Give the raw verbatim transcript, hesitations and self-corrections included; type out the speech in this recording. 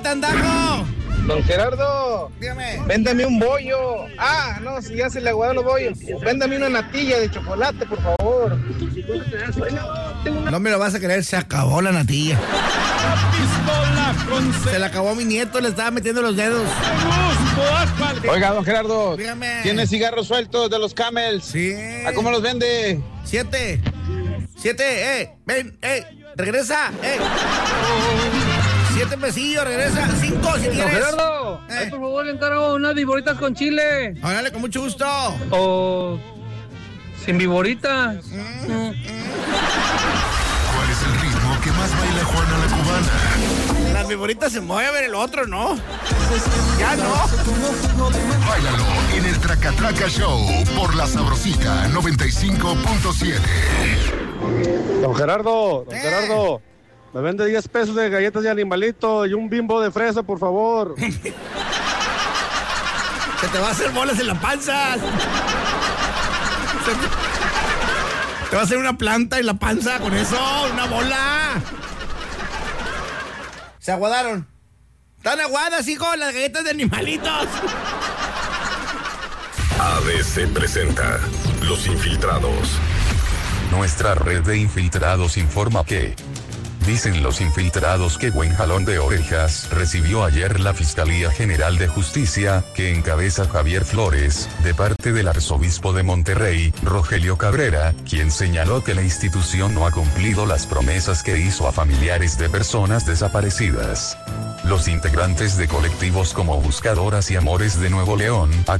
Tandaco. Don Gerardo, dígame. Véndame un bollo. Ah, no, si ya se le aguaron los bollos. Véndame una natilla de chocolate, por favor. No me lo vas a creer, se acabó la natilla. Se le acabó a mi nieto, le estaba metiendo los dedos. Oiga, don Gerardo, dígame. ¿Tiene cigarros sueltos de los Camels? Sí. ¿A cómo los vende? Siete. Siete, eh. Ven, eh. Regresa, eh. Siete pesillos, regresa. Cinco, si quieres. Don Gerardo, eh. ahí por favor le encargo unas viboritas con chile. Órale, con mucho gusto. O sin viboritas. Mm, mm. ¿Cuál es el ritmo que más baila Juana la Cubana? Las viboritas se mueven, el otro no. Ya no. Báilalo en el Traca Traca Show por La Sabrosita noventa y cinco punto siete. Don Gerardo, don Eh. Gerardo, me vende diez pesos de galletas de animalito y un bimbo de fresa, por favor. Se te va a hacer bolas en la panza. Se te... te va a hacer una planta en la panza con eso, una bola. Se aguadaron. Están aguadas, hijo, las galletas de animalitos. A B C presenta Los Infiltrados. Nuestra red de infiltrados informa que... Dicen los infiltrados que buen jalón de orejas recibió ayer la Fiscalía General de Justicia, que encabeza Javier Flores, de parte del arzobispo de Monterrey, Rogelio Cabrera, quien señaló que la institución no ha cumplido las promesas que hizo a familiares de personas desaparecidas. Los integrantes de colectivos como Buscadoras y Amores de Nuevo León